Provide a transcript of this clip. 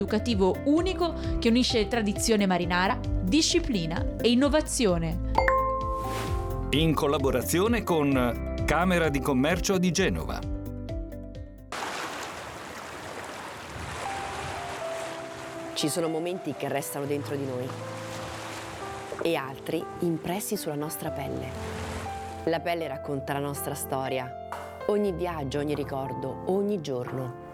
educativo unico che unisce tradizione marinara, disciplina e innovazione. In collaborazione con Camera di Commercio di Genova. Ci sono momenti che restano dentro di noi e altri impressi sulla nostra pelle. La pelle racconta la nostra storia, ogni viaggio, ogni ricordo, ogni giorno.